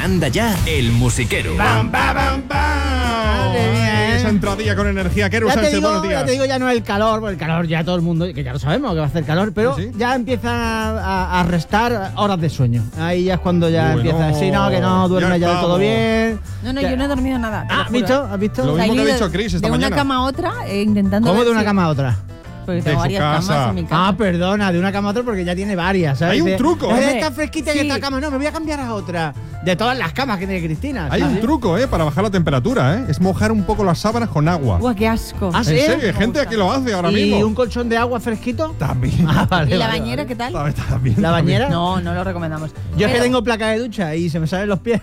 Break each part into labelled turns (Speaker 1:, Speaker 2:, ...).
Speaker 1: Anda ya, el musiquero.
Speaker 2: ¡Bam, bam, bam, bam!
Speaker 3: Esa entradilla con energía. Keru Sánchez, buenos días.
Speaker 2: Ya te digo, ya no el calor, porque el calor ya todo el mundo, que ya lo sabemos que va a hacer calor, pero
Speaker 3: ¿Sí?
Speaker 2: ya empieza a restar horas de sueño. Ahí ya es cuando ya empieza. Sí, no, que no duerme ya del todo bien.
Speaker 4: No,
Speaker 2: Que-
Speaker 4: yo no he dormido nada. te lo
Speaker 2: ¿Has
Speaker 4: juro.
Speaker 2: visto? ¿Has visto?
Speaker 3: Lo
Speaker 4: O sea,
Speaker 3: mismo que
Speaker 4: he
Speaker 3: ha
Speaker 4: ido
Speaker 3: dicho Chris esta
Speaker 4: de
Speaker 3: mañana.
Speaker 4: una cama a otra intentando
Speaker 2: ¿Cómo
Speaker 4: ver
Speaker 2: de una
Speaker 4: si-
Speaker 2: cama a otra?
Speaker 4: Porque
Speaker 3: De
Speaker 4: tengo
Speaker 3: su
Speaker 4: varias
Speaker 3: casa.
Speaker 4: camas en mi casa.
Speaker 2: Ah, perdona, de una cama a otra porque ya tiene varias, ¿sabes?
Speaker 3: Hay un
Speaker 2: De-
Speaker 3: truco,
Speaker 2: "Ay,
Speaker 3: ¿eh?
Speaker 2: Está fresquita
Speaker 4: Sí.
Speaker 2: en esta cama, no, me voy a cambiar a otra. De todas las camas que tiene Cristina.
Speaker 3: Hay un truco, para bajar la temperatura, Es mojar un poco las sábanas con agua.
Speaker 4: Uah, qué asco.
Speaker 2: Ah,
Speaker 3: En
Speaker 2: ¿sí?
Speaker 3: serio, hay gente que lo hace ahora
Speaker 2: ¿Y
Speaker 3: mismo.
Speaker 2: un colchón de agua fresquito?
Speaker 3: También.
Speaker 2: Ah, vale,
Speaker 4: ¿Y la
Speaker 2: vale,
Speaker 4: bañera
Speaker 2: vale.
Speaker 4: qué tal?
Speaker 3: También.
Speaker 2: ¿La bañera?
Speaker 4: No, no lo recomendamos.
Speaker 2: Yo es que
Speaker 4: Pero-
Speaker 2: tengo placa de ducha y se me salen los pies.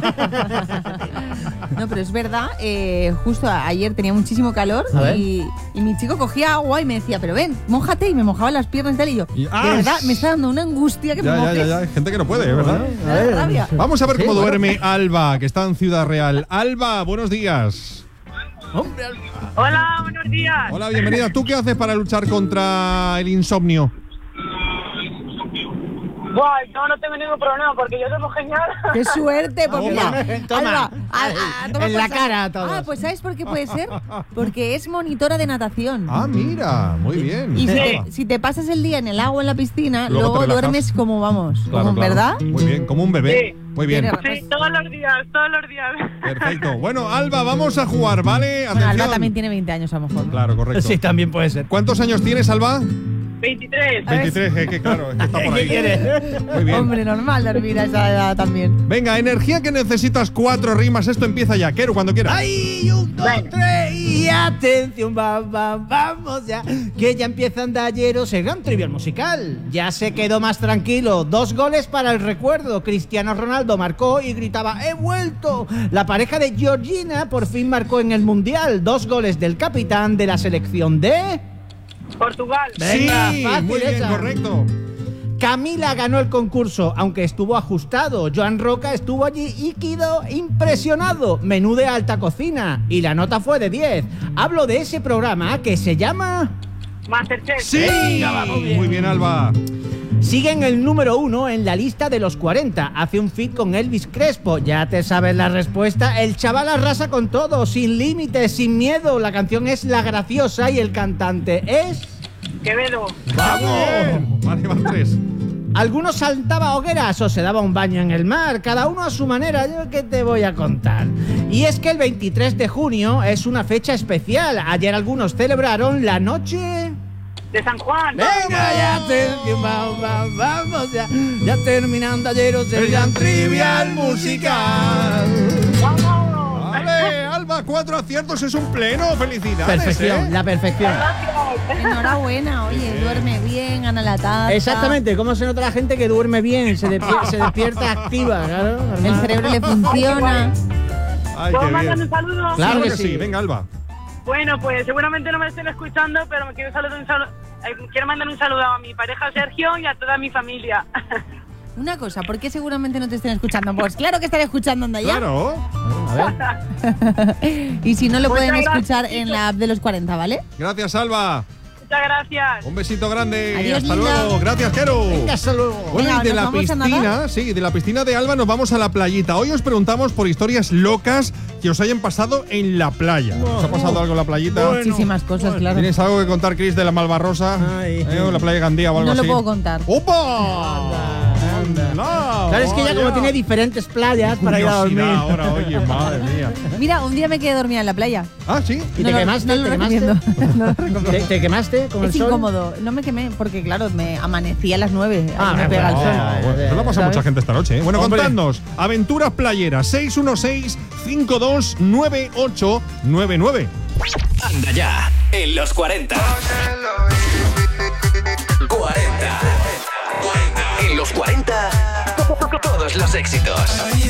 Speaker 4: No, pero es verdad, justo ayer tenía muchísimo calor
Speaker 2: A ver.
Speaker 4: y mi chico cogía agua y me decía, pero ven, mójate, y me mojaba las piernas y tal, y yo,
Speaker 3: Y-
Speaker 4: de verdad, me está dando una angustia que me mojes.
Speaker 3: Ya. Hay gente que no puede, ¿verdad?
Speaker 4: Me da rabia.
Speaker 3: Vamos a ver
Speaker 2: Sí,
Speaker 3: cómo
Speaker 2: bueno.
Speaker 3: duerme Alba, que está en Ciudad Real. Alba, buenos días.
Speaker 5: Hola, buenos días.
Speaker 3: Hola, bienvenida. ¿Tú qué haces para luchar contra el insomnio?
Speaker 5: Guay, no tengo ningún problema porque yo duermo genial.
Speaker 4: ¡Qué suerte! Pues
Speaker 3: Toma.
Speaker 4: mira,
Speaker 2: Toma.
Speaker 4: toma
Speaker 2: En la
Speaker 4: por
Speaker 2: cara
Speaker 4: saco.
Speaker 2: a todos.
Speaker 4: Ah, pues ¿sabes por qué puede ser? Porque es monitora de natación.
Speaker 3: Ah, mira, muy bien.
Speaker 4: Y
Speaker 5: Sí.
Speaker 4: si te pasas el día en el agua en la piscina,
Speaker 3: Luego
Speaker 4: luego
Speaker 3: te relajas.
Speaker 4: duermes como vamos,
Speaker 3: Claro,
Speaker 4: como,
Speaker 3: claro.
Speaker 4: ¿verdad?
Speaker 3: Muy bien, como un bebé.
Speaker 5: Sí.
Speaker 3: Muy bien.
Speaker 4: Tiene
Speaker 5: Sí, todos los días, todos los días.
Speaker 3: Perfecto. Bueno, Alba, vamos a jugar, ¿vale?
Speaker 4: Bueno, Alba
Speaker 3: Atención.
Speaker 4: también tiene 20 años a lo mejor.
Speaker 3: Claro, correcto.
Speaker 2: Sí, también puede ser.
Speaker 3: ¿Cuántos años tienes, Alba?
Speaker 5: 23.
Speaker 3: 23, es que claro, es que está por ahí. Muy bien.
Speaker 4: Hombre, normal dormir a esa edad también.
Speaker 3: Venga, energía que necesitas 4 rimas. Esto empieza ya. Keru, cuando quieras.
Speaker 2: ¡Ay! 1, 2, 3 y atención, vamos ya. Que ya empieza Andalleros el gran trivial musical. Ya se quedó más tranquilo. 2 goles para el recuerdo. Cristiano Ronaldo marcó y gritaba ¡he vuelto! La pareja de Georgina por fin marcó en el Mundial. 2 goles del capitán de la selección de...
Speaker 5: Portugal.
Speaker 2: Venga,
Speaker 3: sí,
Speaker 2: fácil
Speaker 3: muy bien,
Speaker 2: esa.
Speaker 3: correcto.
Speaker 2: Camila ganó el concurso, aunque estuvo ajustado. Joan Roca estuvo allí y quedó impresionado. Menú de alta cocina. Y la nota fue de 10. Hablo de ese programa que se llama...
Speaker 5: Masterchef.
Speaker 3: Sí,
Speaker 2: Venga, vamos bien.
Speaker 3: muy bien, Alba.
Speaker 2: Sigue en el número 1 en la lista de los 40. Hace un feat con Elvis Crespo. Ya te sabes la respuesta. El chaval arrasa con todo, sin límites, sin miedo. La canción es La Graciosa y el cantante es...
Speaker 5: Quevedo.
Speaker 3: ¡Vamos! Vale, van 3.
Speaker 2: Algunos saltaba hogueras o se daba un baño en el mar, cada uno a su manera. Yo qué te voy a contar. Y es que el 23 de junio es una fecha especial. Ayer algunos celebraron la noche...
Speaker 5: De San Juan.
Speaker 2: Venga, ya vamos ya. Ya terminando ayeros el gran trivial musical.
Speaker 5: ¡Vamos!
Speaker 3: Vale, Alba, 4 aciertos es un pleno. Felicidades.
Speaker 2: Perfección, la perfección.
Speaker 4: Enhorabuena, oye, duerme bien, gana la taza.
Speaker 2: Exactamente, ¿cómo se nota la gente que duerme bien? Se despierta activa, claro.
Speaker 4: El
Speaker 2: normal.
Speaker 4: cerebro le funciona.
Speaker 3: Ay,
Speaker 5: ¿Puedo
Speaker 3: qué
Speaker 5: mandar un
Speaker 3: bien.
Speaker 5: saludo?
Speaker 2: Claro
Speaker 3: Seguro
Speaker 2: que sí.
Speaker 3: Venga, Alba.
Speaker 5: Bueno, pues seguramente no me estén escuchando, pero me quiero mandar un saludo a mi pareja Sergio y a toda mi familia.
Speaker 4: Una cosa, ¿por qué seguramente no te estén escuchando? Pues claro que están escuchando, anda ya.
Speaker 3: Claro.
Speaker 2: A ver.
Speaker 4: Y si no, lo
Speaker 5: Muchas
Speaker 4: pueden
Speaker 5: gracias,
Speaker 4: escuchar en la app de los 40, ¿vale?
Speaker 3: Gracias, Alba.
Speaker 5: Muchas gracias.
Speaker 3: Un besito grande.
Speaker 4: Adiós,
Speaker 3: Hasta
Speaker 4: linda.
Speaker 3: luego. Gracias, Keru.
Speaker 2: Venga, hasta luego.
Speaker 3: Bueno,
Speaker 4: Venga,
Speaker 3: y de
Speaker 4: ¿nos
Speaker 3: la
Speaker 4: vamos a
Speaker 3: piscina,
Speaker 4: nadar?
Speaker 3: sí, de la piscina de Alba nos vamos a la playita. Hoy os preguntamos por historias locas que os hayan pasado en la playa. ¿Os ha pasado algo en la playita?
Speaker 2: Bueno.
Speaker 4: Muchísimas cosas, claro.
Speaker 3: ¿Tienes algo que contar, Chris, de la Malvarrosa?
Speaker 2: Ay.
Speaker 3: O la playa de Gandía o algo
Speaker 4: No lo
Speaker 3: así?
Speaker 4: puedo contar.
Speaker 3: ¡Opa!
Speaker 2: Anda.
Speaker 3: No,
Speaker 2: Claro, es que ella como
Speaker 3: vaya.
Speaker 2: tiene diferentes playas para ir a dormir.
Speaker 3: Curiosidad ahora, oye, madre mía.
Speaker 4: Mira, un día me quedé dormida en la playa.
Speaker 3: Ah, sí.
Speaker 2: ¿Y
Speaker 4: No
Speaker 2: te
Speaker 4: lo-
Speaker 2: quemaste?
Speaker 4: no lo
Speaker 2: ¿Te quemaste?
Speaker 4: recomiendo. No lo recomiendo.
Speaker 2: ¿Te quemaste con el
Speaker 4: Es
Speaker 2: sol?
Speaker 4: incómodo. No me quemé porque, claro, me amanecí a las 9.
Speaker 2: Ah,
Speaker 4: me pega el
Speaker 2: bueno,
Speaker 4: sol.
Speaker 3: Bueno, eso lo ha pasado
Speaker 4: ¿Sabes?
Speaker 3: mucha gente esta noche. Bueno,
Speaker 2: Hombre.
Speaker 3: contadnos. Aventuras playeras 616-529899.
Speaker 1: Anda ya, en los 40. 40. En los 40, todos los éxitos.